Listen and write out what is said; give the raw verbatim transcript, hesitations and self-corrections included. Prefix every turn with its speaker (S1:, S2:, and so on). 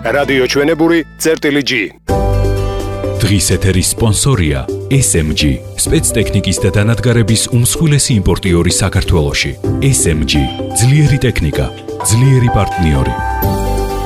S1: რადიო ჩვენებური წერტილი G.
S2: დღის ეთერის სპონსორია S M G, სპეცტექნიკის და დანადგარების უმსხვილესი იმპორტიორი საქართველოში. S M G, ძლიერი ტექნიკა, ძლიერი პარტნიორი.